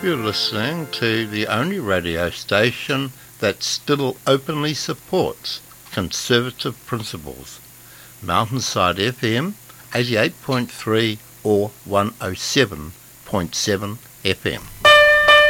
You're listening to the only radio station that still openly supports conservative principles. Mountainside FM 88.3 or 107.7 FM.